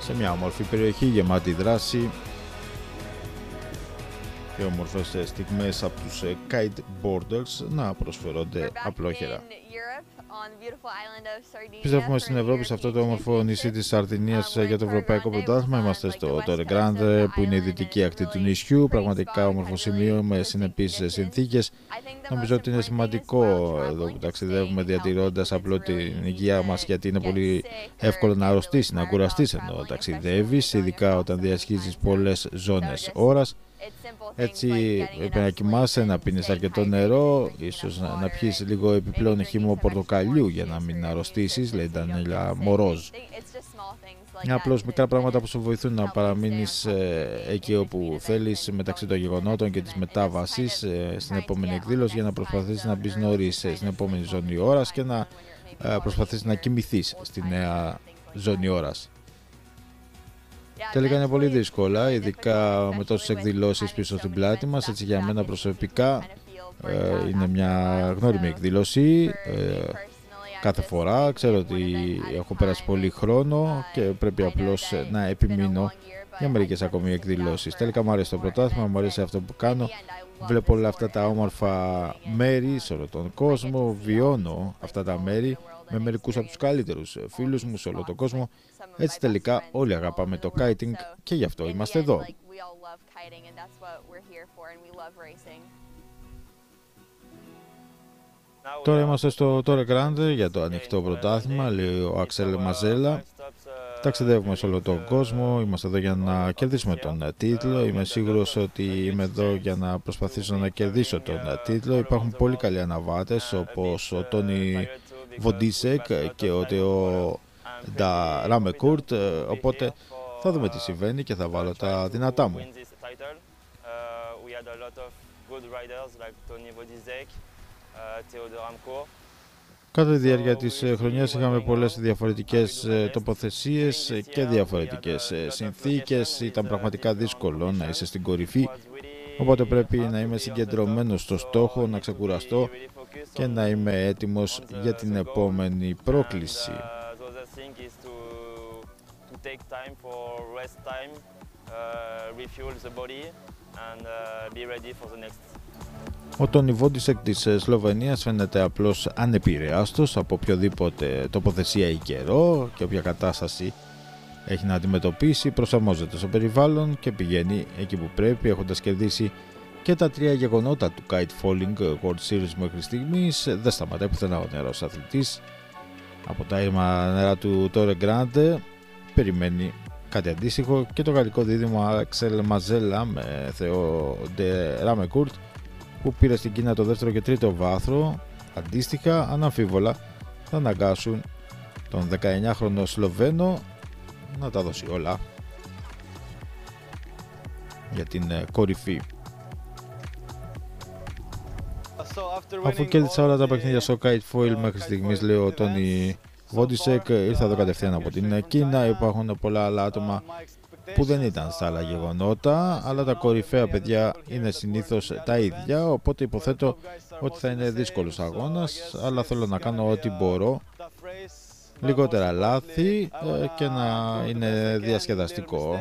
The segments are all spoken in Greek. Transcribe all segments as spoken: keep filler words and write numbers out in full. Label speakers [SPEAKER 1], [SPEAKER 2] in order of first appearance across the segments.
[SPEAKER 1] σε μια όμορφη περιοχή γεμάτη δράση και όμορφες στιγμές από τους kiteboarders να προσφέρονται απλόχερα. Πιστεύουμε στην Ευρώπη, σε αυτό το όμορφο νησί της Σαρδινίας, για το Ευρωπαϊκό Πρωτάθλημα. Είμαστε στο Torre Grande, που είναι η δυτική ακτή του νησιού. Πραγματικά όμορφο σημείο με συνεπείς συνθήκες. Νομίζω ότι είναι σημαντικό εδώ που ταξιδεύουμε, διατηρώντας απλό την υγεία μας, γιατί είναι πολύ εύκολο να αρρωστήσεις, να κουραστείς ενώ ταξιδεύεις, ειδικά όταν διασχίζεις πολλές ζώνες ώρας. Έτσι πρέπει να κοιμάσαι, να πίνεις αρκετό νερό, ίσως να, να πιεις λίγο επιπλέον χυμό πορτοκαλιού για να μην αρρωστήσεις, λέει η Ντανιέλα Μορόζ. Είναι απλώς μικρά πράγματα που σου βοηθούν να παραμείνεις ε, εκεί όπου θέλεις, μεταξύ των γεγονότων και της μετάβασης ε, στην επόμενη εκδήλωση, για να προσπαθήσεις να μπεις νωρίς ε, στην επόμενη ζώνη ώρας και να ε, προσπαθήσεις να κοιμηθείς στη νέα ζώνη ώρας. Τελικά είναι πολύ δύσκολα, ειδικά με τόσες εκδηλώσεις πίσω στην πλάτη μας. Έτσι για μένα προσωπικά ε, είναι μια γνώριμη εκδήλωση ε, κάθε φορά. Ξέρω ότι έχω περάσει πολύ χρόνο και πρέπει απλώς να επιμείνω για μερικές ακόμη εκδηλώσεις. Τελικά μου αρέσει το πρωτάθλημα, μου αρέσει αυτό που κάνω. Βλέπω όλα αυτά τα όμορφα μέρη σε όλο τον κόσμο, βιώνω αυτά τα μέρη με μερικούς από τους καλύτερους φίλους μου σε όλο τον κόσμο. Έτσι τελικά όλοι αγαπάμε το kiting και γι' αυτό είμαστε εδώ. Τώρα είμαστε στο Torre Grande για το ανοιχτό πρωτάθλημα, λέει ο Άξελ Μαζέλα. Ταξιδεύουμε σε όλο τον κόσμο, είμαστε εδώ για να κερδίσουμε τον τίτλο. Είμαι σίγουρος ότι είμαι εδώ για να προσπαθήσω να κερδίσω τον τίτλο. Υπάρχουν πολύ καλοί αναβάτες όπως ο Τόνι Βοντίσεκ και ο Τεό Ντα Ράμε Κουρτ, οπότε θα δούμε τι συμβαίνει και θα βάλω τα δυνατά μου. Κατά τη διάρκεια της χρονιάς είχαμε πολλές διαφορετικές τοποθεσίες και διαφορετικές συνθήκες. Ήταν πραγματικά δύσκολο να είσαι στην κορυφή, οπότε πρέπει να είμαι συγκεντρωμένος στο στόχο, να ξεκουραστώ και να είμαι έτοιμος για την επόμενη πρόκληση. Ο Τόνι Βόντισεκ της Σλοβενίας φαίνεται απλώς ανεπηρέαστος από οποιοδήποτε τοποθεσία ή καιρό και όποια κατάσταση έχει να αντιμετωπίσει. Προσαρμόζεται στο περιβάλλον και πηγαίνει εκεί που πρέπει, έχοντας κερδίσει και τα τρία γεγονότα του Kite Falling World Series μέχρι στιγμής. Δεν σταματάει πουθενά ο νεαρός αθλητής. Από τα ήρμα νερά του Torre Grande περιμένει κάτι αντίστοιχο και το γαλλικό δίδυμο Άξελ Μαζέλα με Θεό Ντε Ράμε Κουρτ, που πήρε στην Κίνα το δεύτερο και τρίτο βάθρο. Αντίστοιχα, αναμφίβολα θα αναγκάσουν τον δεκαεννιάχρονο Σλοβαίνο να τα δώσει όλα για την κορυφή. Αφού κέρδισα όλα τα παιχνίδια στο Kite Foil μέχρι στιγμής, λέει ο Τόνι Βόντισεκ, ήρθα εδώ κατευθείαν από την Κίνα. Υπάρχουν πολλά άλλα άτομα που δεν ήταν στα άλλα γεγονότα, αλλά τα κορυφαία παιδιά είναι συνήθως τα ίδια, οπότε υποθέτω ότι θα είναι δύσκολος αγώνας, αλλά θέλω να κάνω ό,τι μπορώ, λιγότερα λάθη και να είναι διασκεδαστικό.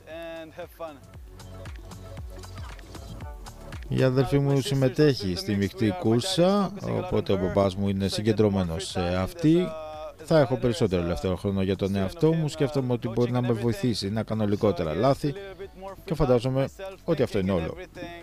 [SPEAKER 1] Η αδελφή μου συμμετέχει στη μεικτή κούρσα, οπότε ο μπαμπάς μου είναι συγκεντρωμένος σε αυτή. Θα έχω περισσότερο ελεύθερο χρόνο για τον εαυτό μου, σκέφτομαι ότι μπορεί να με βοηθήσει να κάνω λιγότερα λάθη και φαντάζομαι ότι αυτό είναι όλο.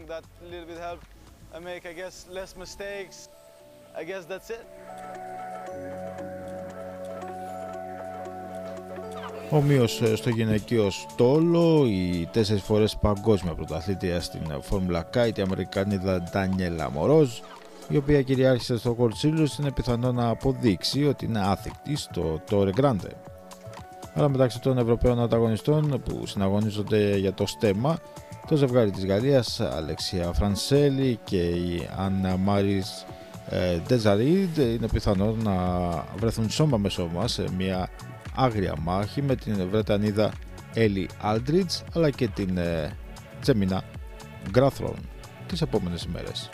[SPEAKER 1] Ομοίως στο γυναικείο στόλο, η τέσσερις φορές παγκόσμια πρωταθλήτρια στην Φόρμουλα Kite, η Αμερικανίδα Ντανιέλα Μορόζ, η οποία κυριάρχησε στο World Series, είναι πιθανό να αποδείξει ότι είναι άθικτη στο Torre Grande. Αλλά μεταξύ των Ευρωπαίων ανταγωνιστών που συναγωνίζονται για το στέμμα, το ζευγάρι της Γαλλίας, Αλεξία Φρανσέλη και η Άννα Μάρις Ντεζαρίντ, είναι πιθανό να βρεθούν σώμα με σώμα σε μια άγρια μάχη με την Βρετανίδα Έλλη Άλντριτς αλλά και την Τζέμινα Γκράθρον τις επόμενες ημέρες.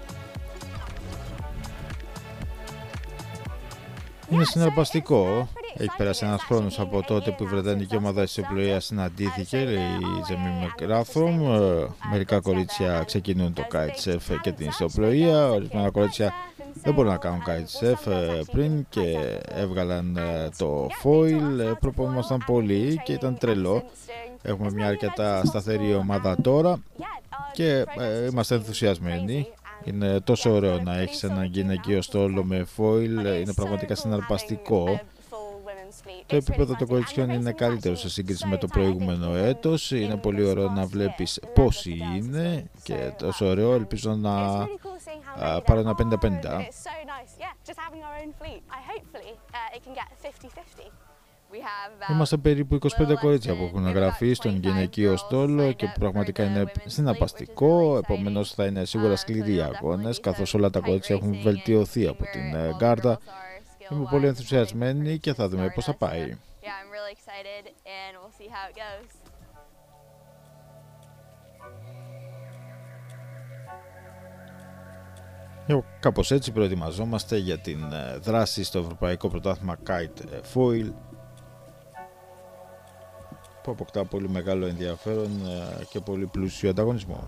[SPEAKER 1] Είναι συναρπαστικό Έχει περάσει ένας χρόνος από τότε που η Βρετανική ομάδα της ναυσιπλοείας συναντήθηκε, λέει η Τζέμι Μακράθρομ. Μερικά κορίτσια ξεκινούν το kitesurf και την ναυσιπλοεία. Ορισμένα κορίτσια δεν μπορούν να κάνουν kitesurf πριν και έβγαλαν το foil. Προπονούμασταν πολύ και ήταν τρελό. Έχουμε μια αρκετά σταθερή ομάδα τώρα και ε, είμαστε ενθουσιασμένοι. Είναι τόσο ωραίο να έχεις ένα γυναικείο στόλο με foil, είναι πραγματικά συναρπαστικό. Το επίπεδο των κοριτσιών είναι καλύτερο σε σύγκριση με το προηγούμενο έτος. Είναι πολύ ωραίο να βλέπεις πόσοι είναι και τόσο ωραίο, ελπίζω να α, πάρω ένα πενήντα πενήντα. Είμαστε περίπου είκοσι πέντε κορίτσια που έχουν γραφεί στον γυναικείο στόλο και πραγματικά είναι συναρπαστικό. Επομένως θα είναι σίγουρα σκληροί αγώνες, καθώς όλα τα κορίτσια έχουν βελτιωθεί από την γκάρτα. Είμαι πολύ ενθουσιασμένη και θα δούμε πώς θα πάει. Κάπως έτσι προετοιμαζόμαστε για την δράση στο Ευρωπαϊκό Πρωτάθλημα Kite Foil, που αποκτά πολύ μεγάλο ενδιαφέρον και πολύ πλούσιο ανταγωνισμό.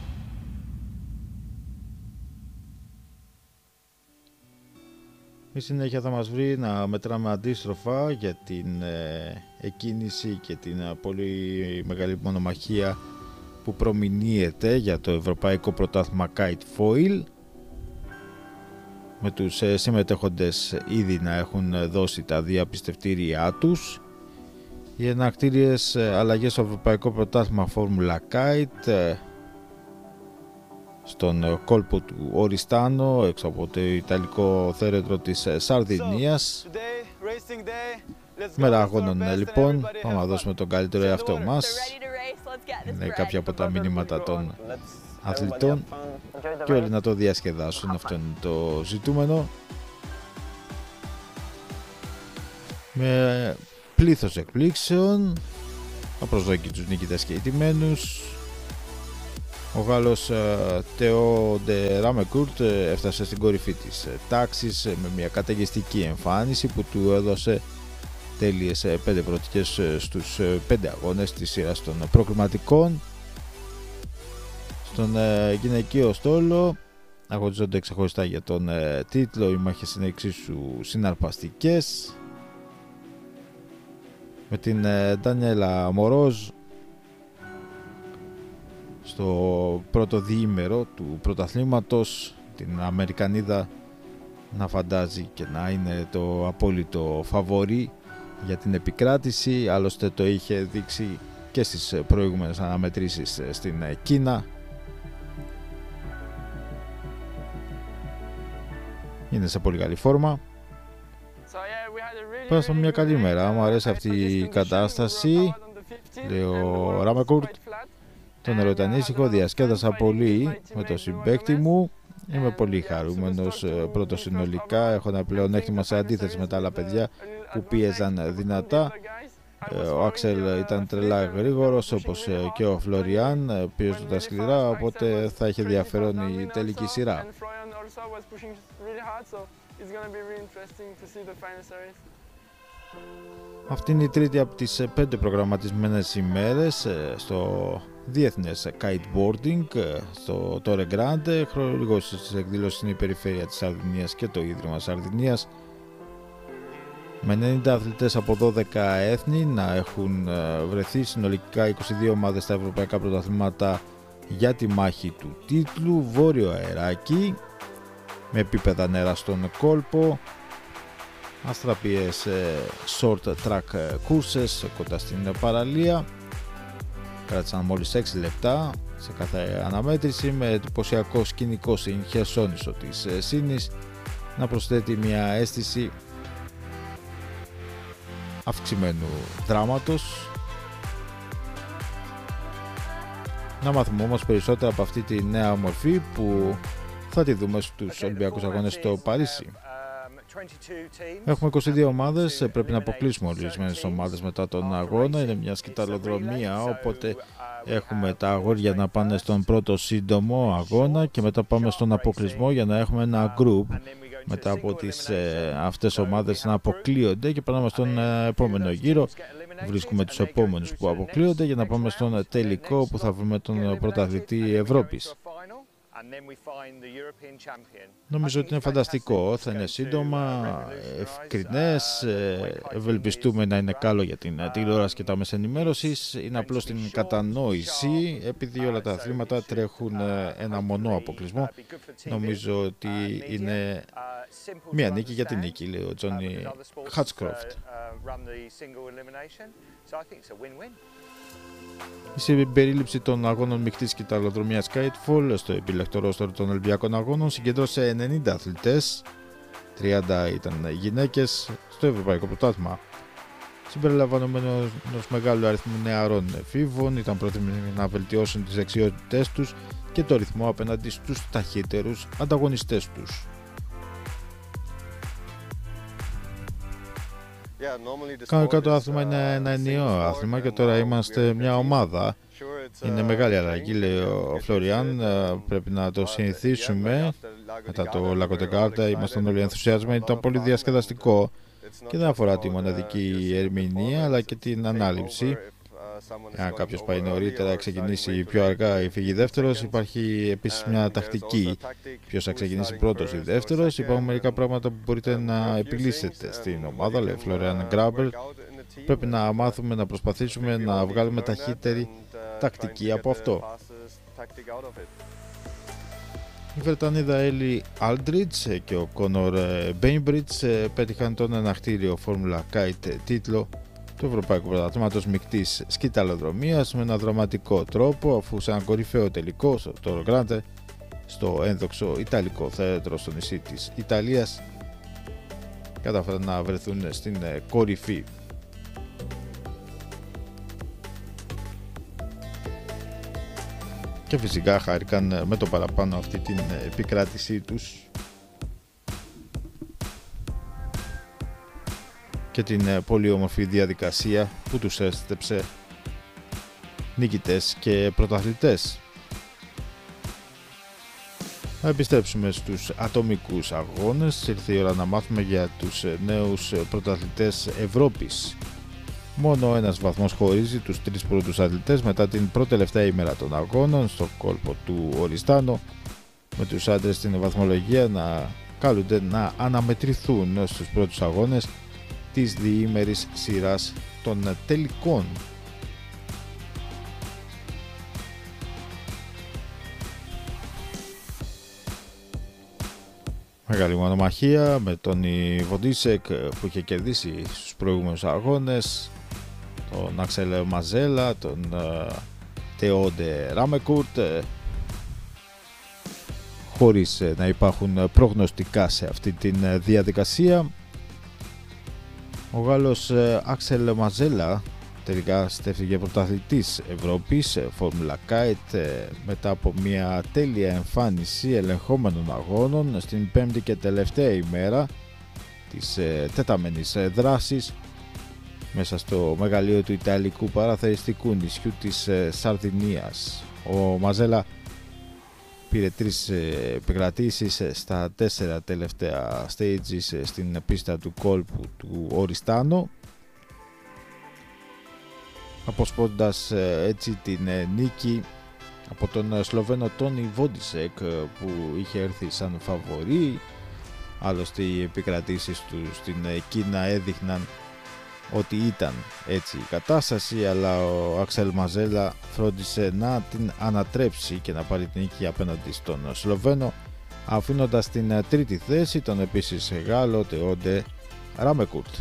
[SPEAKER 1] Η συνέχεια θα μας βρει να μετράμε αντίστροφα για την ε, εκκίνηση και την ε, πολύ μεγάλη μονομαχία που προμηνύεται για το Ευρωπαϊκό Πρωτάθλημα Kite Foil, με τους ε, συμμετέχοντες ήδη να έχουν δώσει τα διαπιστευτήριά τους. Οι ενακτήριες ε, αλλαγές στο Ευρωπαϊκό Πρωτάθλημα Formula Kite ε, στον κόλπο του Οριστάνο, έξω από το Ιταλικό θέρετρο της Σαρδινίας. Μέρα αγώνων λοιπόν, πάμε να δώσουμε τον καλύτερο εαυτό μας. Είναι κάποια από τα μηνύματα των αθλητών και όλοι να το διασκεδάσουν, αυτό είναι το ζητούμενο. Με πλήθος εκπλήξεων, απροσδόκητους νικητές και ηττημένους. Ο Γάλλος Τεό Ντε Ράμεκουρτ έφτασε στην κορυφή της τάξης με μια καταιγιστική εμφάνιση που του έδωσε τέλειες πέντε πρωτικές στους πέντε αγώνες της σειράς των προκριματικών. Στον γυναικείο στόλο αγωνίζονται ξεχωριστά για τον τίτλο, οι μάχες είναι εξίσου συναρπαστικές, με την Ντανιέλα Μορόζ στο πρώτο διήμερο του πρωταθλήματος, την Αμερικανίδα να φαντάζει και να είναι το απόλυτο φαβορί για την επικράτηση. Άλλωστε το είχε δείξει και στις προηγούμενες αναμετρήσεις στην Κίνα. Είναι σε πολύ καλή φόρμα. Πέρασαμε μια καλή μέρα, μου αρέσει αυτή η κατάσταση, λέει ο Ράμεκουρτ. Τον ερώτα ανήσυχο, διασκέδασα πολύ με το συμπαίκτη μου. Είμαι πολύ χαρούμενος πρώτο συνολικά. Έχω ένα πλεονέκτημα σε αντίθεση με τα άλλα παιδιά που πίεζαν δυνατά. Ο Άξελ ήταν τρελά γρήγορος, όπως και ο Φλωριάν, πιέζονταν σκληρά, οπότε θα είχε ενδιαφέρον η τελική σειρά. Αυτή είναι η τρίτη από τις πέντε προγραμματισμένες ημέρες στο διεθνές kiteboarding στο Torre Grande. Χορηγός της εκδήλωσης είναι η Περιφέρεια της Σαρδινίας και το Ίδρυμα Σαρδινίας, με ενενήντα αθλητές από δώδεκα έθνη να έχουν βρεθεί, συνολικά είκοσι δύο ομάδες στα ευρωπαϊκά πρωταθλήματα για τη μάχη του τίτλου. Βόρειο αεράκι με επίπεδα νερά στον κόλπο, αστραπίες short track courses κοντά στην παραλία, κράτησαν μόλις έξι λεπτά σε κάθε αναμέτρηση, με εντυπωσιακό σκηνικό στην Χερσόνησο της Σίνης να προσθέτει μια αίσθηση αυξημένου δράματος. Να μάθουμε όμως περισσότερα από αυτή τη νέα μορφή που θα τη δούμε στους Ολυμπιακούς Αγώνες στο Παρίσι. Έχουμε είκοσι δύο ομάδες, πρέπει να αποκλείσουμε ορισμένες ομάδες μετά τον αγώνα. Είναι μια σκηταλοδρομία, οπότε έχουμε τα αγόρια να πάνε στον πρώτο σύντομο αγώνα και μετά πάμε στον αποκλεισμό για να έχουμε ένα group μετά από τις ε, αυτές ομάδες να αποκλείονται και περνάμε στον ε, επόμενο γύρο. Βρίσκουμε τους επόμενους που αποκλείονται για να πάμε στον τελικό που θα βρούμε τον πρωταθλητή Ευρώπης. Νομίζω ότι είναι φανταστικό, θα είναι σύντομα, ευκρινές, ευελπιστούμε να είναι καλό για την τηλεόραση και τα μέσα ενημέρωσης. Είναι απλώς την κατανόηση, επειδή όλα τα αθλήματα τρέχουν ένα μονό αποκλεισμό. Νομίζω ότι είναι μία νίκη για την νίκη, λέει ο Τζόνι Χάτσκροφτ. Η συμπερίληψη των αγώνων μεικτής κυταροδρομίας Kitefall στο επιλεκτό ρόστορ των Ολυμπιακών Αγώνων συγκέντρωσε ενενήντα αθλητές, τριάντα ήταν γυναίκες, στο Ευρωπαϊκό Πρωτάθλημα. Συμπεριλαμβανομένου ενός μεγάλου αριθμού νεαρών εφήβων, ήταν πρόθυμοι να βελτιώσουν τις δεξιότητές τους και το ρυθμό απέναντι στους ταχύτερους ανταγωνιστές τους. Κανονικά το άθλημα είναι ένα ενιαίο άθλημα και τώρα είμαστε μια ομάδα. Είναι μεγάλη αλλαγή, λέει ο Φλωριάν. Πρέπει να το συνηθίσουμε. Μετά το Λακοτεκάρτα ήμασταν όλοι ενθουσιασμένοι. Ήταν πολύ διασκεδαστικό και δεν αφορά τη μοναδική ερμηνεία αλλά και την ανάληψη. Αν κάποιος πάει νωρίτερα, ξεκινήσει πιο αργά ή φύγει δεύτερος, υπάρχει επίσης μια τακτική. Ποιος θα ξεκινήσει πρώτος ή δεύτερος, υπάρχουν μερικά πράγματα που μπορείτε να επιλύσετε στην ομάδα, λέει Φλωριάν Γκράμπερ. Πρέπει να μάθουμε, να προσπαθήσουμε να βγάλουμε ταχύτερη τακτική από αυτό. Η Βρετανίδα Έλλη Άλντριτς και ο Κόνορ Μπέιμπριτς πέτυχαν τον εναχτήριο Formula Kite τίτλο του Ευρωπαϊκού Πρωταθλήματος μεικτής σκυταλοδρομίας με ένα δραματικό τρόπο, αφού σε ένα κορυφαίο τελικό στο Τόρο Γκράντε στο ένδοξο Ιταλικό θέατρο στο νησί της Ιταλίας κατάφεραν να βρεθούν στην κορυφή. Και φυσικά χάρηκαν με το παραπάνω αυτή την επικράτησή τους και την πολύ όμορφη διαδικασία που τους έστεψε νικητές και πρωταθλητές. Θα επιστρέψουμε στους ατομικούς αγώνες. Ήρθε η ώρα να μάθουμε για τους νέους πρωταθλητές Ευρώπης. Μόνο ένας βαθμός χωρίζει τους τρεις πρώτους αθλητές μετά την πρώτη τελευταία ημέρα των αγώνων στο κόλπο του Οριστάνο, με τους άντρες στην βαθμολογία να καλούνται να αναμετρηθούν στους πρώτους αγώνες της διήμερης σειράς των τελικών. Μεγάλη μονομαχία με τον Βοντίσεκ που είχε κερδίσει στους προηγούμενους αγώνες, τον Άξελ Μαζέλα, τον Τεόντε Ράμεκουρτ, χωρίς να υπάρχουν προγνωστικά σε αυτή τη διαδικασία. Ο Γάλλος Άξελ Μαζέλα τελικά στέφθηκε πρωταθλητής Ευρώπης Formula Kite μετά από μια τέλεια εμφάνιση ελεγχόμενων αγώνων στην πέμπτη και τελευταία ημέρα της τεταμένης δράσης μέσα στο μεγαλείο του Ιταλικού παραθεριστικού νησιού της Σαρδινίας. Ο Μαζέλα πήρε τρεις επικρατήσεις στα τέσσερα τελευταία stages στην πίστα του κόλπου του Οριστάνο, αποσπώντας έτσι την νίκη από τον Σλοβαίνο Τόνι Βόντισεκ που είχε έρθει σαν φαβορί. Άλλωστε οι επικρατήσεις του στην Κίνα έδειχναν ότι ήταν έτσι η κατάσταση, αλλά ο Άξελ Μαζέλα φρόντισε να την ανατρέψει και να πάρει την νίκη απέναντι στον Σλοβαίνο, αφήνοντας την τρίτη θέση τον επίσης Γάλλο Τεόντε Ράμεκουρτ.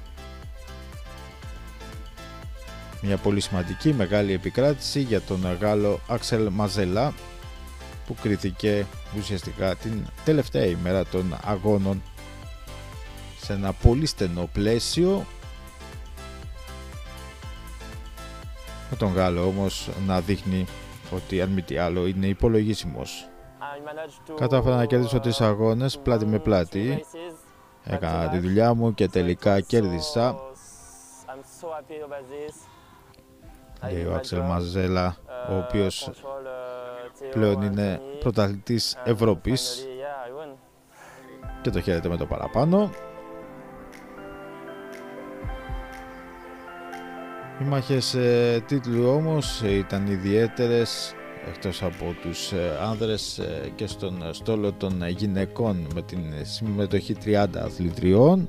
[SPEAKER 1] Μια πολύ σημαντική μεγάλη επικράτηση για τον Γάλλο Άξελ Μαζέλα που κρίθηκε ουσιαστικά την τελευταία ημέρα των αγώνων σε ένα πολύ στενό πλαίσιο, με τον Γάλλο όμως να δείχνει ότι αν μη τι άλλο είναι υπολογίσιμος. Κατάφερα να κερδίσω τρεις αγώνες πλάτη με πλάτη, έκανα τη δουλειά μου και τελικά κέρδισα, λέει ο Άξελ Μαζέλα, ο οποίος πλέον είναι πρωταθλητής Ευρώπης. και το χαίρεται με το παραπάνω. Οι μάχες ε, τίτλου όμως ήταν ιδιαίτερες, εκτός από τους ε, άνδρες ε, και στον στόλο των γυναικών, με την συμμετοχή τριάντα αθλητριών.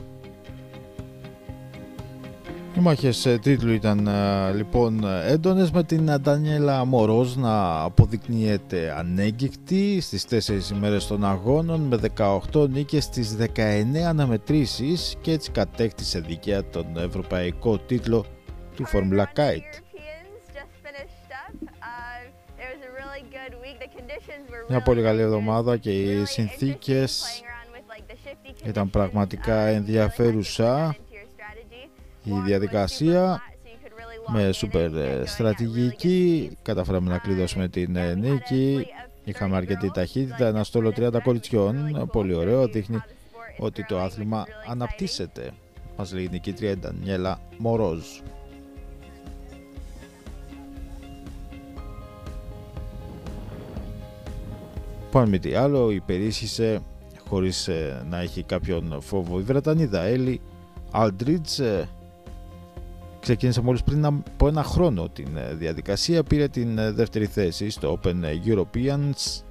[SPEAKER 1] Οι μάχες ε, τίτλου ήταν ε, λοιπόν έντονες, με την Ντανιέλα Μορόζ να αποδεικνύεται ανέγκυκτη στις τέσσερις ημέρες των αγώνων με δεκαοκτώ νίκες στις δεκαεννέα αναμετρήσεις και έτσι κατέκτησε δικαία τον ευρωπαϊκό τίτλο του Formula Kite. Μια πολύ καλή εβδομάδα και οι συνθήκες ήταν πραγματικά ενδιαφέρουσα. Η διαδικασία με σούπερ στρατηγική, καταφέραμε να κλειδώσουμε την νίκη, είχαμε αρκετή ταχύτητα, ένα στόλο τριάντα κοριτσιών, πολύ ωραίο, δείχνει ότι το άθλημα αναπτύσσεται, μας λέει η νικήτρια Ντανιέλα Μορόζ. Πάνω με τι άλλο, υπερίσχυσε χωρίς ε, να έχει κάποιον φόβο η Βρετανίδα Έλλη Άλντριτς. Ε, ξεκίνησε μόλις πριν από ένα χρόνο την ε, διαδικασία, πήρε την ε, δεύτερη θέση στο Open Europeans,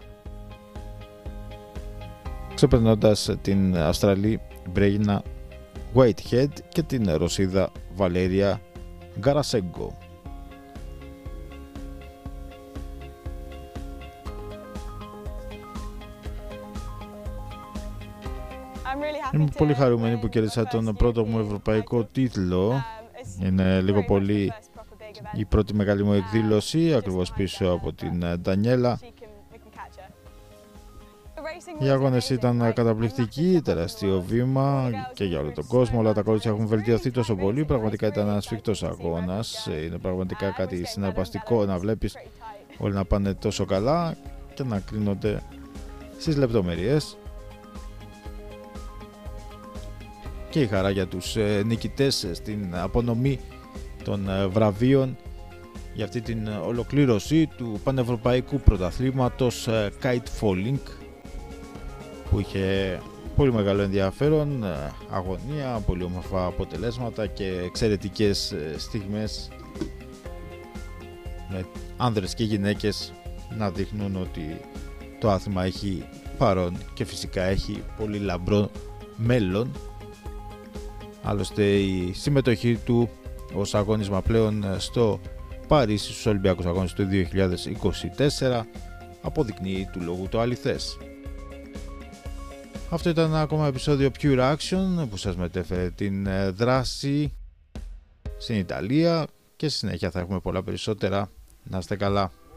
[SPEAKER 1] ξεπερνώντας την Αυστραλή Μπρέινα Whitehead και την Ρωσίδα Βαλέρια Γκαρασέγκο. Είμαι πολύ χαρούμενη που κέρδισα τον πρώτο μου ευρωπαϊκό τίτλο. Είναι λίγο πολύ η πρώτη μεγάλη μου εκδήλωση, ακριβώς πίσω από την Ντανιέλα. Οι αγώνες ήταν καταπληκτικοί, τεράστιο βήμα και για όλο τον κόσμο. Όλα τα κορίτσια έχουν βελτιωθεί τόσο πολύ. Πραγματικά ήταν ένας σφιχτός αγώνας. Είναι πραγματικά κάτι συναρπαστικό να βλέπεις όλοι να πάνε τόσο καλά και να κρίνονται στις λεπτομέρειες. Και η χαρά για τους ε, νικητές στην απονομή των ε, βραβείων για αυτή την ε, ολοκλήρωση του πανευρωπαϊκού πρωταθλήματος ε, Kite Falling, που είχε πολύ μεγάλο ενδιαφέρον, ε, αγωνία, πολύ όμορφα αποτελέσματα και εξαιρετικές ε, στιγμές με άνδρες και γυναίκες να δείχνουν ότι το άθλημα έχει παρόν και φυσικά έχει πολύ λαμπρό μέλλον. Άλλωστε η συμμετοχή του ως αγώνισμα πλέον στο Παρίσι στους Ολυμπιακούς Αγώνες του δύο χιλιάδες είκοσι τέσσερα αποδεικνύει του λόγου το αληθές. Αυτό ήταν ένα ακόμα επεισόδιο Pure Action που σας μετέφερε την δράση στην Ιταλία και στη συνέχεια θα έχουμε πολλά περισσότερα. Να είστε καλά.